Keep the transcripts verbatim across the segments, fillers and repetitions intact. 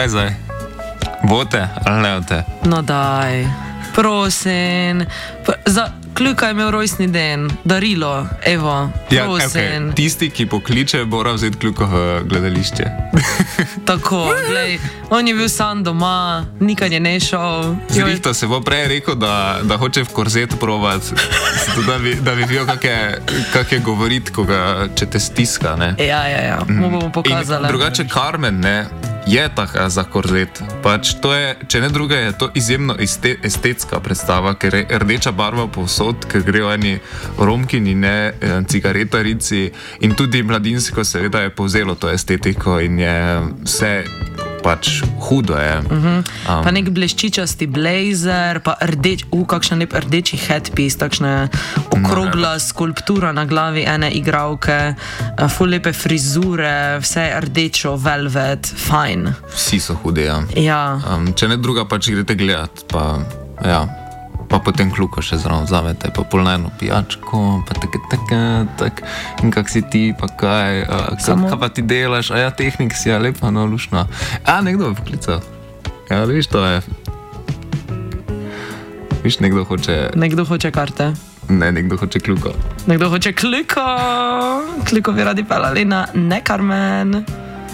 Kaj zdaj? Bote ali ne bote? No daj, prosim. Za Kljuka je imel rojstni den, darilo, evo, prosim. Ja, okay. Tisti, ki pokliče, mora vzeti Kljuko v gledališče. Tako, glej, on je bil sam doma, nikad je ne šel. Zrihto se bo prej rekel, da, da hoče v korzet provati, da bi, da bi videl, kak je govoriti, ko ga, če te stiska, ne? Ja, ja, ja, mu bomo pokazali. In drugače Carmen, ne, je taka za korzet. Pač to je, če ne druga, je to izjemno este, estetska predstava, ker je rdeča barva povsod, ker gre o eni romkini, ne, cigaretarici in tudi mladinsko seveda je povzelo to estetiko in je vse pač hudo je. Uh-huh. Um, pa nek bleščičasti blazer, pa rdeč, uh, kakšen lep rdeči headpiece, takšna okrogla no, skulptura na glavi ene igralke, uh, ful lepe frizure, vse rdečo, velvet, fajn. Vsi so hudi, ja. Ja. Um, če ne druga, pač greste gledat, pa ja. Pa potem Kljuko še zraven vzamete, pa polnajno pijačko, pa tako, tako, tako, in kak si ti, pa kaj, uh, kaj pa ti delaš, a ja, tehnik si, ja, lepa, no, lušna. A, nekdo je poklical. Ja, viš, to je. Viš, nekdo hoče... Nekdo hoče karte. Ne, nekdo hoče Kljuko. Nekdo hoče Kljuko. Kljuko bi radi pelali na Ne Carmen.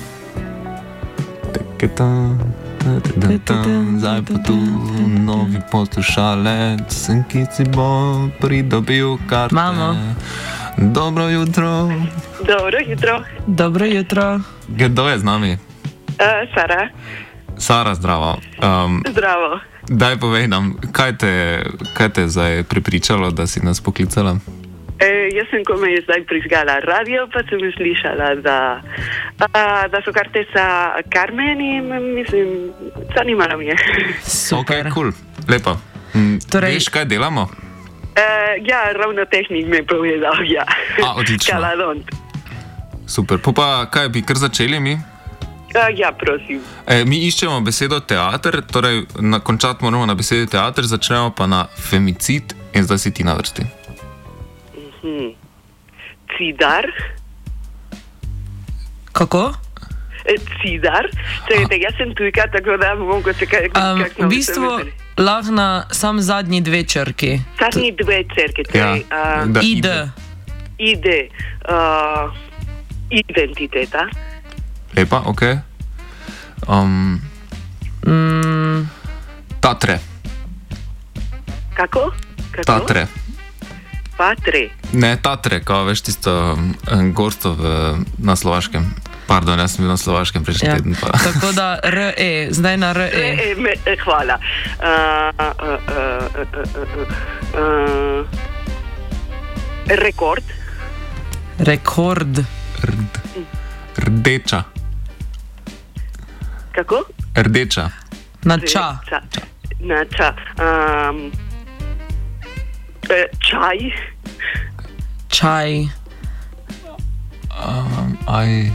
Teketa... Zdaj pa tu novi poslušalec, ki si bo pridobil karte. Mamo. Dobro jutro. Dobro jutro. Dobro jutro. Kdo je z nami? Uh, Sara. Sara, zdravo. Um, zdravo. Daj povej nam, kaj te, kaj te zdaj prepričalo, da si nas poklicala? E, jaz sem, ko me je zdaj prižgala radio, pa sem slišala, da, a, da so karte za Carmen in mislim, zanimalo mi je. Super. Ok, cool, lepa. Mm, torej, veš, kaj delamo? E, ja, ravno tehnik me je povedal, ja. A, odlično. Kaladont. Super, pa, pa kaj bi kar začeli mi? A, ja, prosim. E, mi iščemo besedo teater, torej na, končati moramo na besedi teater, začnemo pa na femicid in zdaj si ti na vrsti. Hmm. Cidar. Kako? E, cidar. Čekajte, jaz sem tujka, tako da mogo se kaj... Um, v bistvu lahko na sam zadnji dve črki. Zadnji dve črki. Ja, uh, ide. Ide. Uh, identiteta. Lepa, ok. Um, mm. Tatre. Kako? Kako? Tatre. Patre. Ne, Tatre, kao veš tisto um, gorstvo v, na Slovaškem. Pardon, jaz sem bil na Slovaškem prejšnji ja. teden. Pa. Tako da R E, zdaj na R E. R E, me, hvala. Uh, uh, uh, uh, uh, uh, uh, rekord. Rekord. Rd. Rdeča. Kako? Rdeča. Na ča. ča. Na ča. Um, Čaj. Čaj. Um, aj.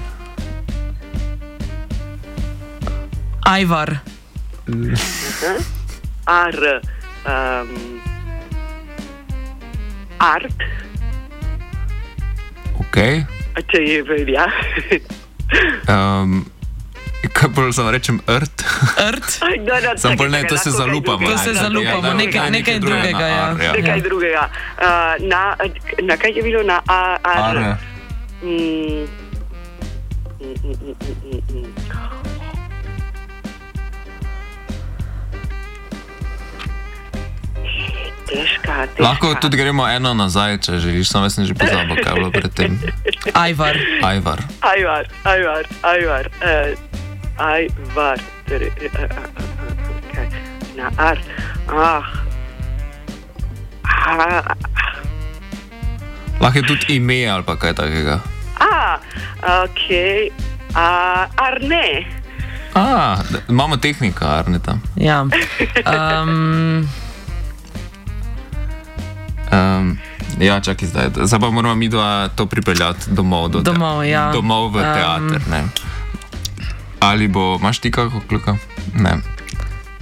Ajvar. Uh-huh. Ar. Um, art. Ok. A če je velja. Um, kaj bolj samo rečem, rt? Rt? No, no, sam bolj ne, to se zalupamo. To se zalupamo, ja, nekaj, nekaj drugega, ja. Ar, ja. Nekaj drugega. Uh, na, na kaj je bilo na a, ar? Ar. Mm. Mm, mm, mm, mm, mm. Težka, težka. Lahko tudi gremo eno nazaj, če želiš, samo jaz sem že pozabil, kaj je bilo predtem. Ajvar. Ajvar. Ajvar, ajvar, ajvar. Uh, ajvar. Torej, uh, uh, uh, okay. Na ar. Ah. Ah. Lahko je tudi ime ali pa kaj takega. Ah, ok. Uh, Arne. A, imamo tehnika Arneta. Ja. Um, Um, ja, čakaj zdaj. Zdaj pa moramo mi dva to pripeljati domov. Do domov, ja. Domov v teater, um, ne. Ali bo, imaš ti kako kljuka? Ne.